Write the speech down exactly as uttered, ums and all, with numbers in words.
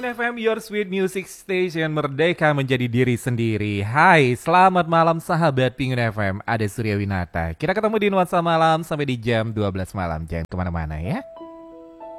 Pengen F M, your sweet music station, merdeka menjadi diri sendiri. Hai, selamat malam sahabat Pengen F M, ada Surya Winata. Kita ketemu di Nuansa Malam sampai di jam dua belas malam, jangan kemana-mana ya.